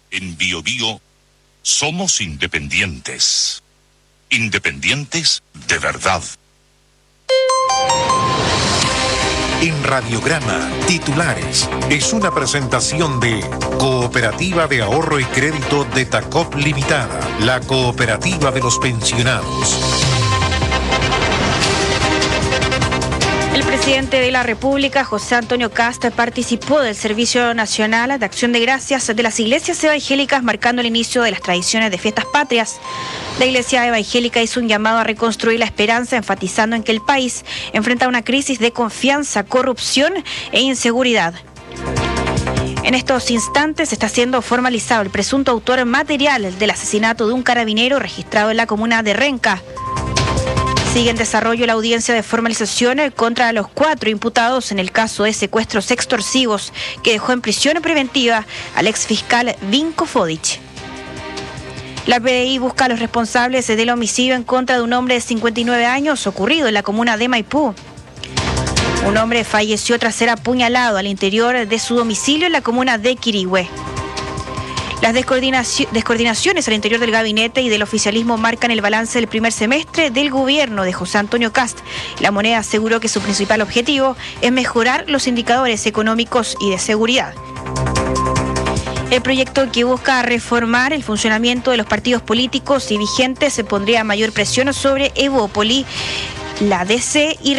En Bio Bio somos independientes. Independientes de verdad. En Radiograma, titulares, es una presentación de Cooperativa de Ahorro y Crédito de Tacop Limitada, la cooperativa de los pensionados. El presidente de la República, José Antonio Kast, participó del Servicio Nacional de Acción de Gracias de las iglesias evangélicas, marcando el inicio de las tradiciones de fiestas patrias. La Iglesia Evangélica hizo un llamado a reconstruir la esperanza, enfatizando en que el país enfrenta una crisis de confianza, corrupción e inseguridad. En estos instantes está siendo formalizado el presunto autor material del asesinato de un carabinero registrado en la comuna de Renca. Sigue en desarrollo la audiencia de formalización contra los 4 imputados en el caso de secuestros extorsivos que dejó en prisión preventiva al exfiscal Vinko Fodic. La PDI busca a los responsables del homicidio en contra de un hombre de 59 años ocurrido en la comuna de Maipú. Un hombre falleció tras ser apuñalado al interior de su domicilio en la comuna de Quirihue. Las descoordinaciones al interior del gabinete y del oficialismo marcan el balance del primer semestre del gobierno de José Antonio Kast. La Moneda aseguró que su principal objetivo es mejorar los indicadores económicos y de seguridad. El proyecto, que busca reformar el funcionamiento de los partidos políticos y vigentes, se pondría mayor presión sobre Evópoli, la DC y